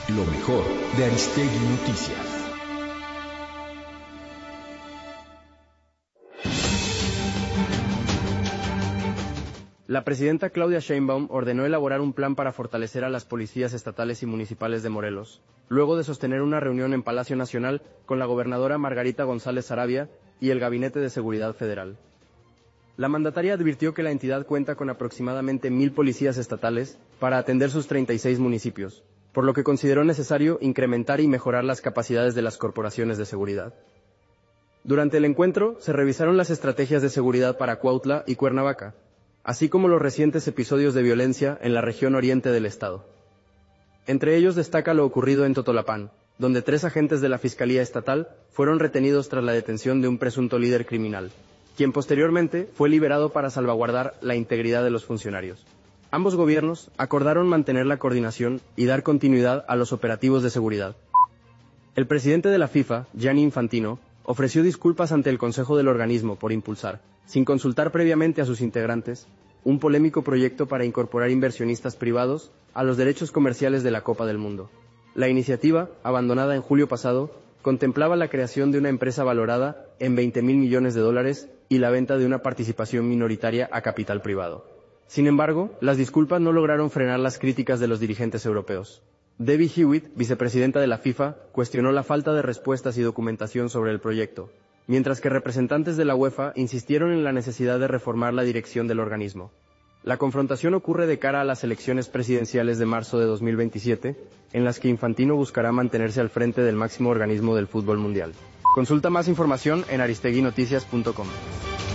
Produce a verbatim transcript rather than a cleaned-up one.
Lo mejor de Aristegui Noticias. La presidenta Claudia Sheinbaum ordenó elaborar un plan para fortalecer a las policías estatales y municipales de Morelos, luego de sostener una reunión en Palacio Nacional con la gobernadora Margarita González Saravia y el Gabinete de Seguridad Federal. La mandataria advirtió que la entidad cuenta con aproximadamente mil policías estatales para atender sus treinta y seis municipios, por lo que consideró necesario incrementar y mejorar las capacidades de las corporaciones de seguridad. Durante el encuentro se revisaron las estrategias de seguridad para Cuautla y Cuernavaca, así como los recientes episodios de violencia en la región oriente del estado. Entre ellos destaca lo ocurrido en Totolapán, donde tres agentes de la Fiscalía Estatal fueron retenidos tras la detención de un presunto líder criminal, quien posteriormente fue liberado para salvaguardar la integridad de los funcionarios. Ambos gobiernos acordaron mantener la coordinación y dar continuidad a los operativos de seguridad. El presidente de la FIFA, Gianni Infantino, ofreció disculpas ante el Consejo del organismo por impulsar, sin consultar previamente a sus integrantes, un polémico proyecto para incorporar inversionistas privados a los derechos comerciales de la Copa del Mundo. La iniciativa, abandonada en julio pasado, contemplaba la creación de una empresa valorada en veinte mil millones de dólares y la venta de una participación minoritaria a capital privado. Sin embargo, las disculpas no lograron frenar las críticas de los dirigentes europeos. Debbie Hewitt, vicepresidenta de la FIFA, cuestionó la falta de respuestas y documentación sobre el proyecto, mientras que representantes de la UEFA insistieron en la necesidad de reformar la dirección del organismo. La confrontación ocurre de cara a las elecciones presidenciales de marzo de dos mil veintisiete, en las que Infantino buscará mantenerse al frente del máximo organismo del fútbol mundial. Consulta más información en aristegui noticias punto com.